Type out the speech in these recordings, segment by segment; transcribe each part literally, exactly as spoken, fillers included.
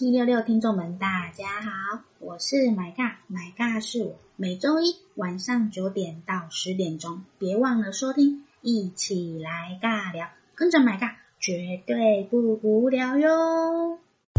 七六六听众们大家好，我是买尬，买尬是我，每周一晚上九点到十点钟，别忘了收听，一起来尬聊，跟着买尬绝对不无聊哟。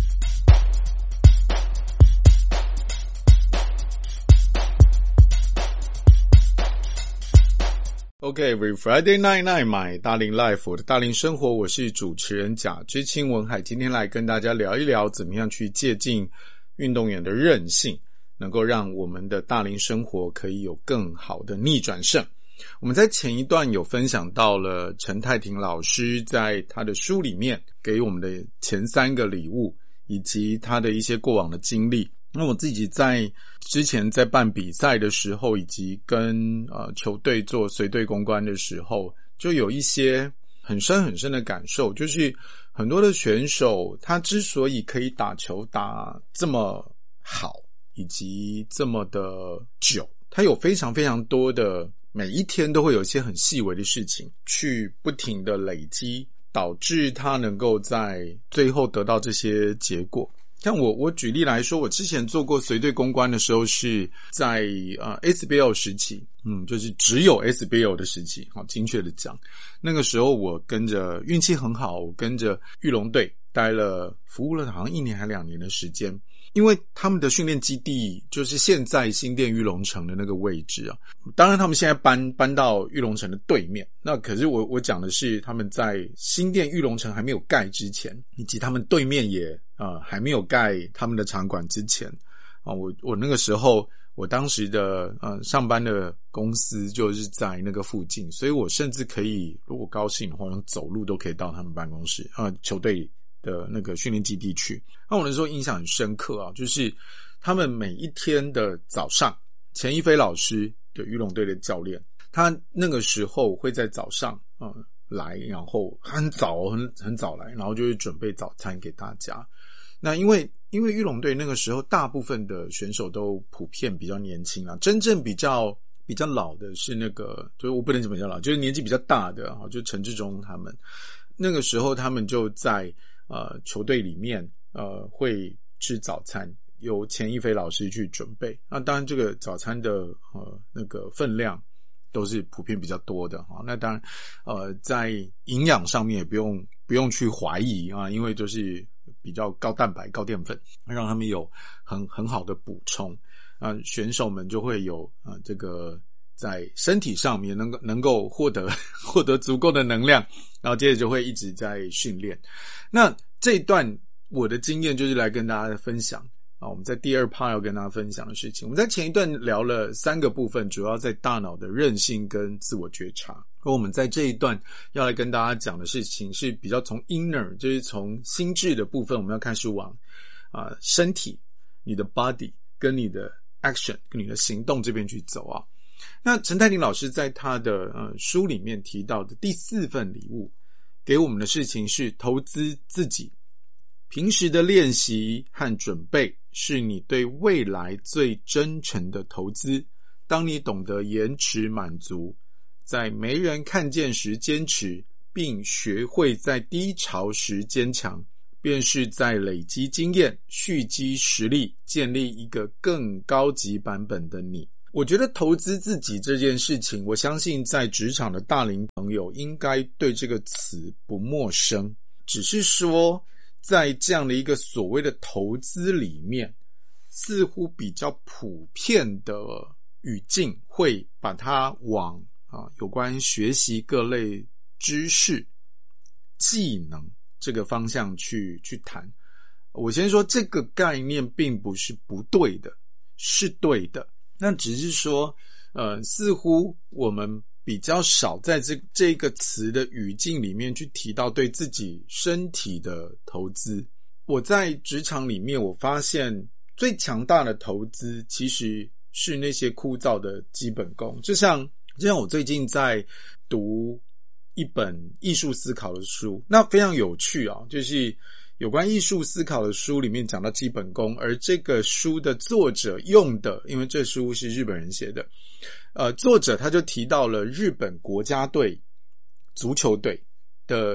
OK，Every Friday night night 买大龄 life， 我的大龄生活，我是主持人贾知青文海，今天来跟大家聊一聊怎么样去借鉴运动员的韧性，能够让我们的大龄生活可以有更好的逆转胜。我们在前一段有分享到了陈泰廷老师在他的书里面给我们的前三个礼物，以及他的一些过往的经历。那我自己在之前在办比赛的时候，以及跟呃球队做随队公关的时候，就有一些很深很深的感受，就是很多的选手他之所以可以打球打这么好，以及这么的久，他有非常非常多的每一天都会有一些很细微的事情去不停的累积，导致他能够在最后得到这些结果。像我我举例来说，我之前做过随队公关的时候是在呃 S B L 时期，嗯，就是只有 S B L 的时期，好精确的讲，那个时候我跟着运气很好，我跟着裕隆队待了服务了好像一年还两年的时间。因为他们的训练基地就是现在新店裕隆城的那个位置啊，当然他们现在搬搬到裕隆城的对面，那可是我我讲的是他们在新店裕隆城还没有盖之前，以及他们对面也呃还没有盖他们的场馆之前啊，我我那个时候我当时的呃上班的公司就是在那个附近，所以我甚至可以如果高兴的话，用走路都可以到他们办公室啊、呃、球队的那个训练基地去。那我那时候印象很深刻啊，就是他们每一天的早上，钱一飞老师的裕隆队的教练，他那个时候会在早上呃来，然后很早很很早来，然后就是准备早餐给大家。那因为因为裕隆队那个时候大部分的选手都普遍比较年轻啊，真正比较比较老的是那个，就是我不能怎么讲老，就是年纪比较大的啊，就陈志忠他们。那个时候他们就在呃球队里面呃会吃早餐，由钱一飞老师去准备。那当然这个早餐的呃那个分量都是普遍比较多的哈。那当然呃在营养上面也不用不用去怀疑啊，因为就是比较高蛋白高淀粉，让他们有很很好的补充啊，选手们就会有啊这个在身体上面能够能够获得获得足够的能量，然后接着就会一直在训练。那这一段我的经验就是来跟大家分享啊，我们在第二 part 要跟大家分享的事情。我们在前一段聊了三个部分，主要在大脑的韧性跟自我觉察。而我们在这一段要来跟大家讲的事情是比较从 inner， 就是从心智的部分，我们要开始往啊、呃、身体，你的 body 跟你的 action 跟你的行动这边去走啊。那陈泰廷老师在他的呃书里面提到的第四份礼物给我们的事情是投资自己。平时的练习和准备是你对未来最真诚的投资。当你懂得延迟满足，在没人看见时坚持，并学会在低潮时坚强，便是在累积经验、蓄积实力，建立一个更高级版本的你。我觉得投资自己这件事情，我相信在职场的大龄朋友应该对这个词不陌生，只是说在这样的一个所谓的投资里面，似乎比较普遍的语境会把它往啊有关学习各类知识、技能这个方向去去谈。我先说这个概念并不是不对的，是对的。那只是说呃似乎我们比较少在这这个词的语境里面去提到对自己身体的投资。我在职场里面我发现最强大的投资其实是那些枯燥的基本功。就像就像我最近在读一本艺术思考的书，那非常有趣啊，就是有关艺术思考的书里面讲到基本功，而这个书的作者用的，因为这书是日本人写的，呃，作者他就提到了日本国家队足球队的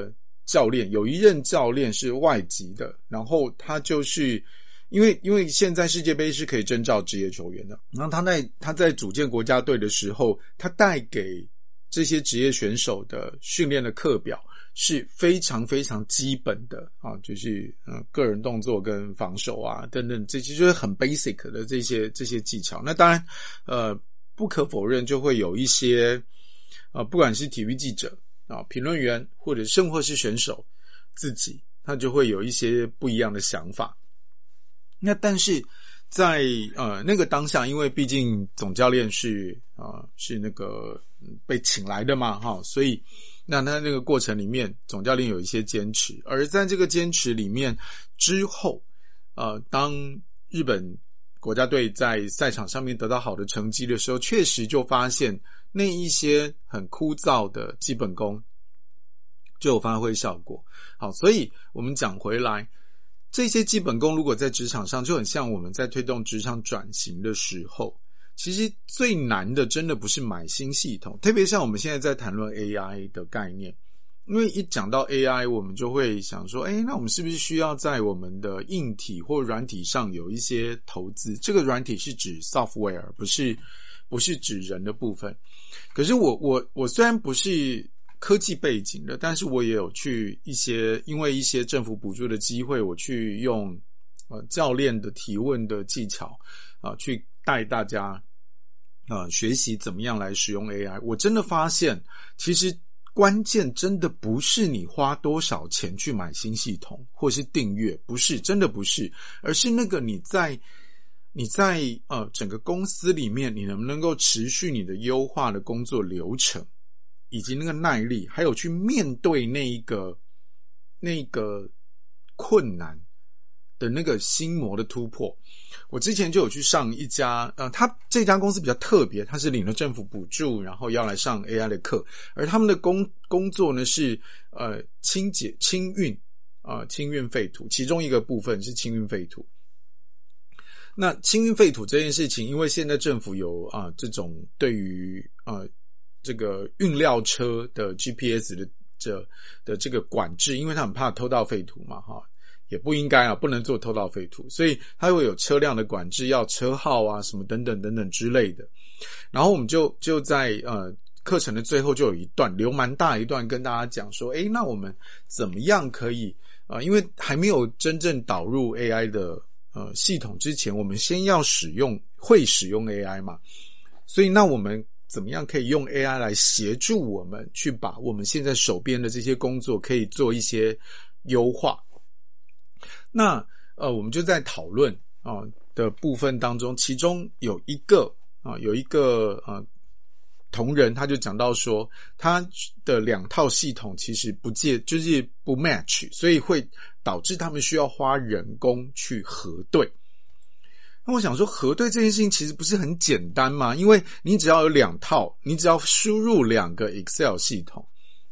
教练，有一任教练是外籍的，然后他就是因为因为现在世界杯是可以征召职业球员的，然后他在他在组建国家队的时候，他带给这些职业选手的训练的课表是非常非常基本的啊，就是呃个人动作跟防守啊等等，这些就是很 basic 的这些这些技巧。那当然呃不可否认就会有一些呃不管是体育记者啊、评论员或者甚或是选手自己，他就会有一些不一样的想法。那但是在呃那个当下，因为毕竟总教练是啊、呃、是那个被请来的嘛哈，所以那他那个过程里面，总教练有一些坚持，而在这个坚持里面之后，呃，当日本国家队在赛场上面得到好的成绩的时候，确实就发现那一些很枯燥的基本功就有发挥效果。好，所以我们讲回来，这些基本功如果在职场上，就很像我们在推动职场转型的时候，其实最难的真的不是买新系统，特别像我们现在在谈论 A I 的概念，因为一讲到 A I 我们就会想说，诶，那我们是不是需要在我们的硬体或软体上有一些投资，这个软体是指 software 不是不是指人的部分。可是我我我虽然不是科技背景的，但是我也有去一些因为一些政府补助的机会，我去用呃教练的提问的技巧啊、呃、去带大家呃学习怎么样来使用 A I。 我真的发现其实关键真的不是你花多少钱去买新系统或是订阅，不是，真的不是，而是那个你在你在呃整个公司里面你能不能够持续你的优化的工作流程，以及那个耐力，还有去面对那一个那个困难的那个心魔的突破。我之前就有去上一家呃，他这家公司比较特别，他是领了政府补助，然后要来上 A I 的课，而他们的工工作呢是呃清洁清运呃清运废土，其中一个部分是清运废土。那清运废土这件事情，因为现在政府有啊、呃、这种对于呃这个运料车的 G P S 的这的这个管制，因为他很怕偷盗废土嘛哈，也不应该啊，不能做偷盗废土，所以它会有车辆的管制，要车号啊什么等等等等之类的。然后我们就就在呃课程的最后就有一段留蛮大一段跟大家讲说，诶，那我们怎么样可以呃因为还没有真正导入 A I 的呃系统之前，我们先要使用会使用 A I 嘛，所以那我们怎么样可以用 A I 来协助我们去把我们现在手边的这些工作可以做一些优化。那呃我们就在讨论啊、呃、的部分当中，其中有一个啊、呃、有一个呃同仁他就讲到说，他的两套系统其实不介就是不 match， 所以会导致他们需要花人工去核对。那我想说，核对这件事情其实不是很简单嘛，因为你只要有两套，你只要输入两个 Excel 系统，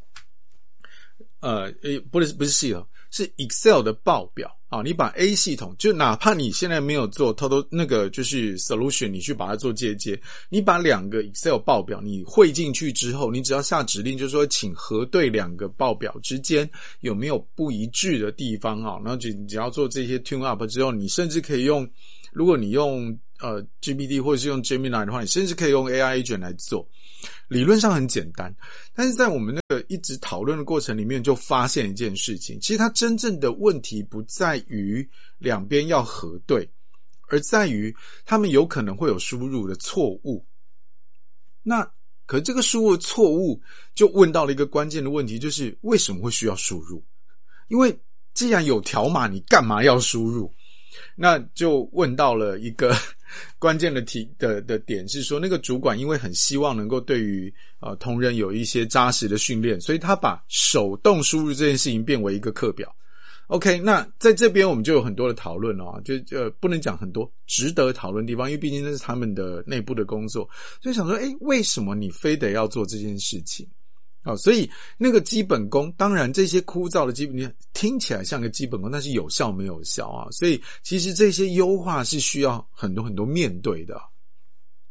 呃，不是不是系统，是 Excel 的报表啊。你把 A 系统，就哪怕你现在没有做 total 那个就是 solution， 你去把它做借接，你把两个 Excel 报表你汇进去之后，你只要下指令，就是说请核对两个报表之间有没有不一致的地方啊。然后只只要做这些 tune up 之后，你甚至可以用。如果你用呃 G P T 或者是用 Gemini 的话，你甚至可以用 A I agent 来做，理论上很简单。但是在我们那个一直讨论的过程里面，就发现一件事情，其实它真正的问题不在于两边要核对，而在于他们有可能会有输入的错误。那可是这个输入的错误就问到了一个关键的问题，就是为什么会需要输入？因为既然有条码，你干嘛要输入？那就问到了一个关键的题的的点，是说那个主管因为很希望能够对于呃同仁有一些扎实的训练，所以他把手动输入这件事情变为一个课表。OK， 那在这边我们就有很多的讨论哦，就呃不能讲很多，值得讨论的地方，因为毕竟那是他们的内部的工作，所以想说，诶，为什么你非得要做这件事情？哦，所以那个基本功，当然这些枯燥的基本功听起来像个基本功，但是有效没有效啊？所以其实这些优化是需要很多很多面对的。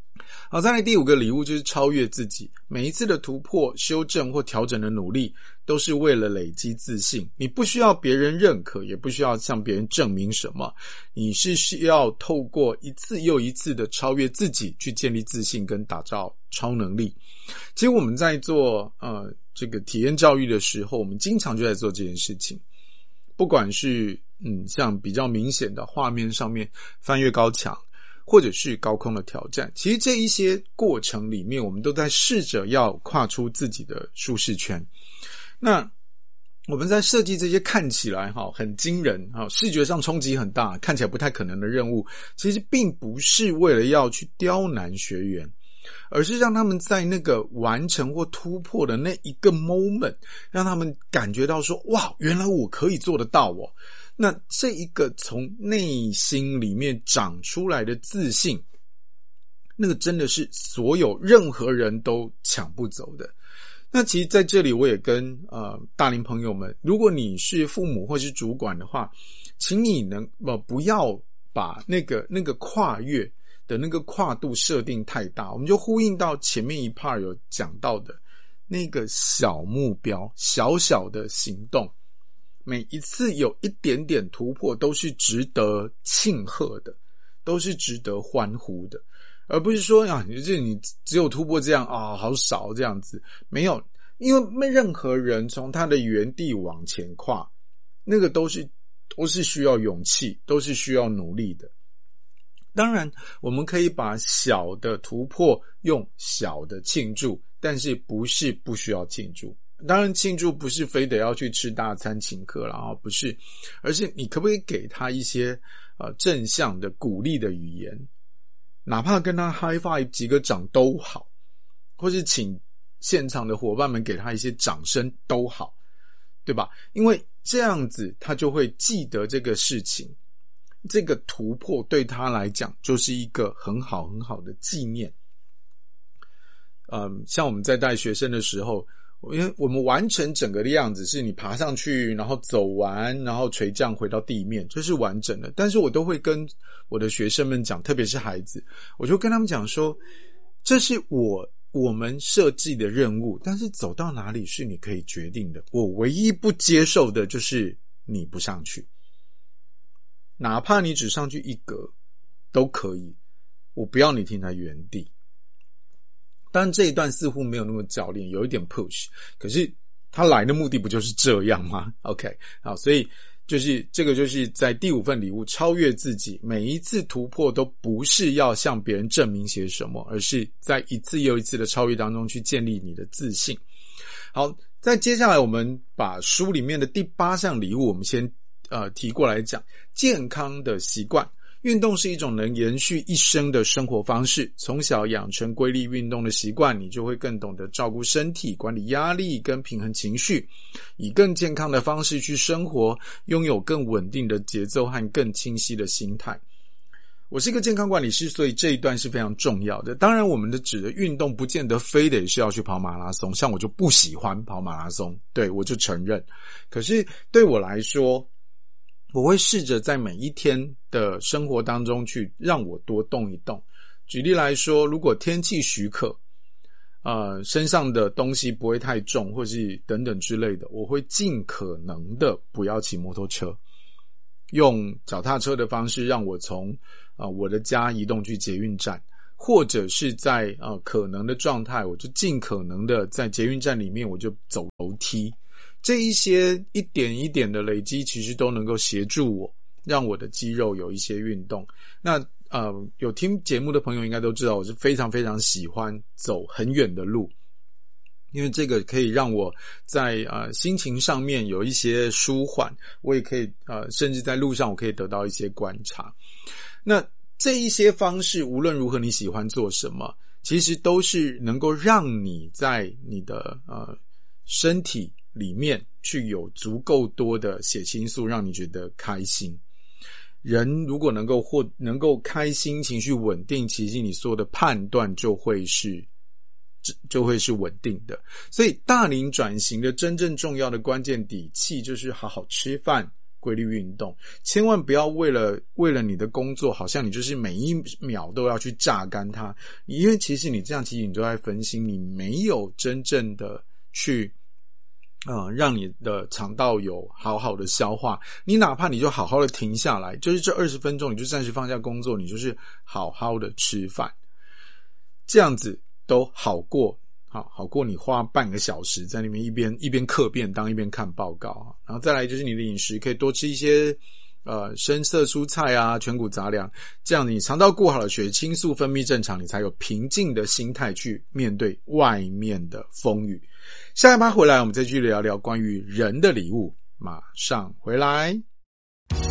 好，再来第五个礼物就是超越自己。每一次的突破、修正或调整的努力，都是为了累积自信。你不需要别人认可，也不需要向别人证明什么，你是需要透过一次又一次的超越自己，去建立自信跟打造超能力。其实我们在做呃这个体验教育的时候，我们经常就在做这件事情。不管是嗯像比较明显的画面上面翻越高墙，或者是高空的挑战，其实这一些过程里面，我们都在试着要跨出自己的舒适圈。那我们在设计这些看起来哈很惊人哈，视觉上冲击很大，看起来不太可能的任务，其实并不是为了要去刁难学员，而是让他们在那个完成或突破的那一个 moment， 让他们感觉到说，哇，原来我可以做得到哦。那这一个从内心里面长出来的自信，那个真的是所有任何人都抢不走的。那其实在这里我也跟呃大龄朋友们，如果你是父母或是主管的话，请你能呃不要把那个那个跨越的那个跨度设定太大。我们就呼应到前面一 part 有讲到的那个小目标，小小的行动，每一次有一点点突破都是值得庆贺的，都是值得欢呼的，而不是说啊，你你只有突破这样啊，好少这样子。没有，因为任何人从他的原地往前跨，那个都是都是需要勇气，都是需要努力的。当然我们可以把小的突破用小的庆祝，但是不是不需要庆祝。当然庆祝不是非得要去吃大餐请客啦，不是，而是你可不可以给他一些呃正向的鼓励的语言，哪怕跟他 high five 几个掌都好，或是请现场的伙伴们给他一些掌声都好，对吧？因为这样子他就会记得这个事情，这个突破对他来讲就是一个很好很好的纪念。嗯，像我们在带学生的时候，因为我们完成整个的样子是你爬上去，然后走完，然后垂降回到地面，这是完整的。但是我都会跟我的学生们讲，特别是孩子，我就跟他们讲说，这是我我们设计的任务，但是走到哪里是你可以决定的。我唯一不接受的就是你不上去，哪怕你只上去一格都可以，我不要你停在原地。当然这一段似乎没有那么教练，有一点 push， 可是他来的目的不就是这样吗？ OK， 好，所以就是这个就是在第五份礼物，超越自己。每一次突破都不是要向别人证明些什么，而是在一次又一次的超越当中去建立你的自信。好，在接下来我们把书里面的第八项礼物我们先呃提过来讲，健康的习惯。运动是一种能延续一生的生活方式，从小养成规律运动的习惯，你就会更懂得照顾身体，管理压力跟平衡情绪，以更健康的方式去生活，拥有更稳定的节奏和更清晰的心态。我是一个健康管理师，所以这一段是非常重要的。当然我们的指的运动不见得非得是要去跑马拉松，像我就不喜欢跑马拉松，对，我就承认。可是对我来说，我会试着在每一天的生活当中去让我多动一动。举例来说，如果天气许可，呃，身上的东西不会太重，或是等等之类的，我会尽可能的不要骑摩托车，用脚踏车的方式让我从呃我的家移动去捷运站，或者是在呃可能的状态，我就尽可能的在捷运站里面我就走楼梯。这一些一点一点的累积，其实都能够协助我，让我的肌肉有一些运动。那呃，有听节目的朋友应该都知道，我是非常非常喜欢走很远的路，因为这个可以让我在呃心情上面有一些舒缓，我也可以呃甚至在路上我可以得到一些观察。那这一些方式，无论如何你喜欢做什么，其实都是能够让你在你的呃身体里面去有足够多的血清素，让你觉得开心。人如果能够或能够开心，情绪稳定，其实你所有的判断就会是就会是稳定的。所以大龄转型的真正重要的关键底气就是好好吃饭， 规律运动，千万不要为了为了你的工作，好像你就是每一秒都要去榨干它，因为其实你这样其实你都在分心，你没有真正的去呃，让你的肠道有好好的消化，你哪怕你就好好的停下来，就是这二十分钟你就暂时放下工作，你就是好好的吃饭，这样子都好过好好过你花半个小时在那边一边一边嗑便当一边看报告。然后再来就是你的饮食可以多吃一些呃深色蔬菜啊，全谷杂粮，这样你肠道顾好了，血清素分泌正常，你才有平静的心态去面对外面的风雨。下一趴回来我们再继续聊聊关于人的礼物，马上回来。